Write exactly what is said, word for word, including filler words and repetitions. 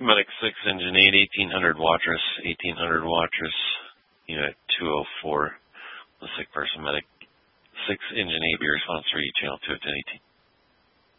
Medic six, Engine eight, eighteen hundred Wattress, eighteen hundred Wattress, Unit two oh four, the sick person, Medic six, Engine eight, be response three, channel two oh ten eighteen.